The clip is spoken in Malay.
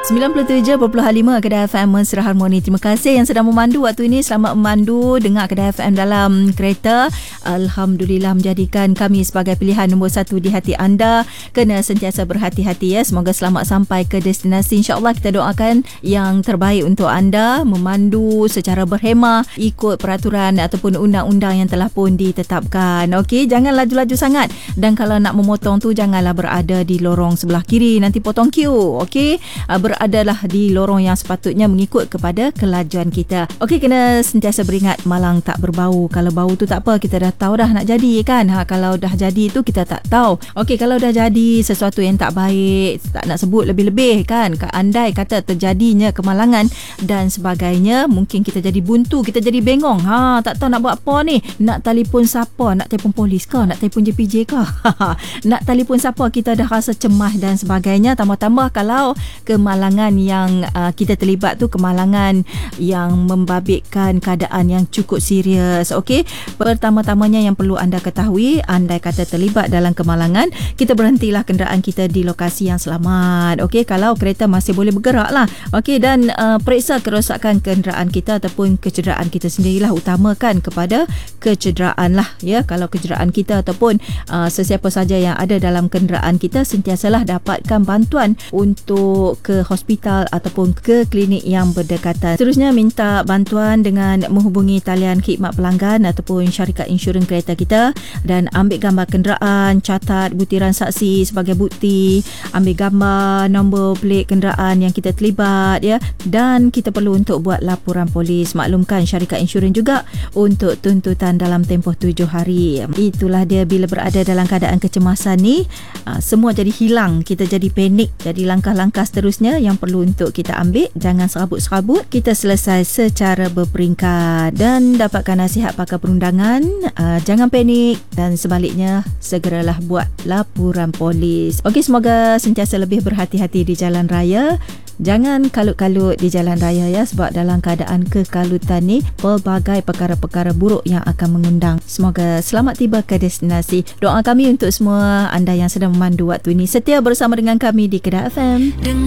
97.5 Kedah FM Mesra Harmoni. Terima kasih yang sedang memandu waktu ini. Selamat memandu dengar Kedah FM dalam kereta. Alhamdulillah menjadikan kami sebagai pilihan nombor 1 di hati anda. Kena sentiasa berhati-hati ya. Semoga selamat sampai ke destinasi. InsyaAllah kita doakan yang terbaik untuk anda. Memandu secara berhemah, ikut peraturan ataupun undang-undang yang telah pun ditetapkan. Okey, jangan laju-laju sangat. Dan kalau nak memotong tu, janganlah berada di lorong sebelah kiri. Nanti potong queue. Okey, beradalah di lorong yang sepatutnya mengikut kepada kelajuan kita. Okey, kena sentiasa beringat malang tak berbau. Kalau bau tu tak apa, kita dah tahu dah nak jadi kan. Kalau dah jadi tu kita tak tahu. Okey, kalau dah jadi sesuatu yang tak baik, tak nak sebut lebih-lebih kan. Andai kata terjadinya kemalangan dan sebagainya, mungkin kita jadi buntu, kita jadi bengong. Tak tahu nak buat apa ni. Nak telefon siapa? Nak telefon polis ke? Nak telefon JPJ ke? Nak telefon siapa? Kita dah rasa cemas dan sebagainya. Tambah-tambah kalau kemalangan yang kita terlibat tu kemalangan yang membabitkan keadaan yang cukup serius. Okey, pertama-tamanya yang perlu anda ketahui, andai kata terlibat dalam kemalangan, kita berhentilah kenderaan kita di lokasi yang selamat. Okey, kalau kereta masih boleh bergerak lah. Okey, dan periksa kerosakan kenderaan kita ataupun kecederaan kita sendirilah. Utamakan kepada kecederaan lah ya. Kalau kecederaan kita ataupun sesiapa saja yang ada dalam kenderaan kita, sentiasalah dapatkan bantuan untuk ke hospital ataupun ke klinik yang berdekatan. Seterusnya, minta bantuan dengan menghubungi talian khidmat pelanggan ataupun syarikat insurans kereta kita dan ambil gambar kenderaan, catat butiran saksi sebagai bukti, ambil gambar nombor plate kenderaan yang kita terlibat ya, dan kita perlu untuk buat laporan polis. Maklumkan syarikat insurans juga untuk tuntutan dalam tempoh 7 hari. Itulah dia, bila berada dalam keadaan kecemasan ni, semua jadi hilang, kita jadi panik. Jadi langkah-langkah seterusnya yang perlu untuk kita ambil, jangan serabut-serabut, kita selesai secara berperingkat dan dapatkan nasihat pakar perundangan. Jangan panik dan sebaliknya segeralah buat laporan polis. Okey, semoga sentiasa lebih berhati-hati di jalan raya. Jangan kalut-kalut di jalan raya ya, sebab dalam keadaan kekalutan ni pelbagai perkara-perkara buruk yang akan mengundang. Semoga selamat tiba ke destinasi. Doa kami untuk semua anda yang sedang memandu waktu ini setia bersama dengan kami di Kedah FM.